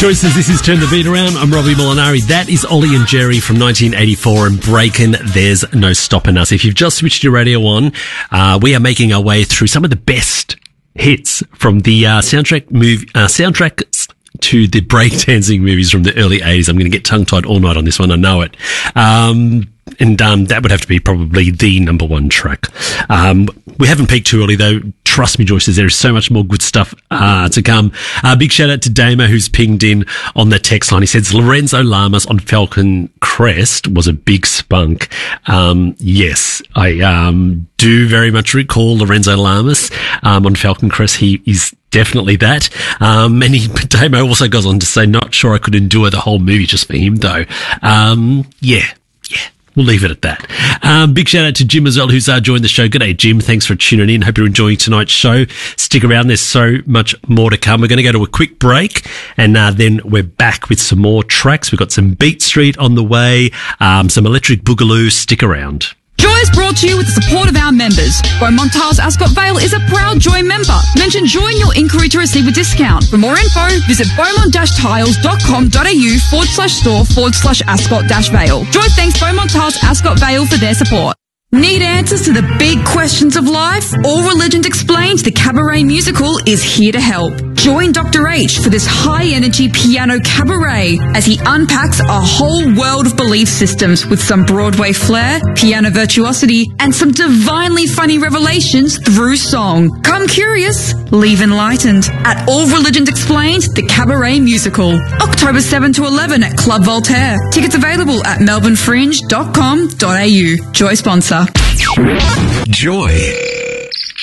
Choices, this is Turn the Beat Around. I'm Robbie Molinari. That is Ollie and Jerry from 1984 and Breakin' There's No Stopping Us. If you've just switched your radio on, we are making our way through some of the best hits from the soundtracks to the breakdancing movies from the early 80s. I'm going to get tongue-tied all night on this one, I know it. And that would have to be probably the number one track. We haven't peaked too early, though. Trust me, Joyce, there is so much more good stuff to come. Big shout out to Damo, who's pinged in on the text line. He says Lorenzo Lamas on Falcon Crest was a big spunk. Yes, I do very much recall Lorenzo Lamas on Falcon Crest. He is definitely that. And Damo also goes on to say, not sure I could endure the whole movie just for him, though. Yeah. We'll leave it at that. Big shout out to Jim as well, who's joined the show. G'day, Jim. Thanks for tuning in. Hope you're enjoying tonight's show. Stick around. There's so much more to come. We're going to go to a quick break, and then we're back with some more tracks. We've got some Beat Street on the way, some Electric Boogaloo. Stick around. Joy is brought to you with the support of our members. Beaumont Tiles Ascot Vale is a proud Joy member. Mention Joy in your inquiry to receive a discount. For more info, visit beaumont-tiles.com.au/store/Ascot-Vale. Joy thanks Beaumont Tiles Ascot Vale for their support. Need answers to the big questions of life? All Religions Explained, the cabaret musical, is here to help. Join Dr. H for this high-energy piano cabaret as he unpacks a whole world of belief systems with some Broadway flair, piano virtuosity, and some divinely funny revelations through song. Come curious, leave enlightened. At All Religions Explained, the cabaret musical. October 7 to 11 at Club Voltaire. Tickets available at melbournefringe.com.au. Joy sponsor. Joy.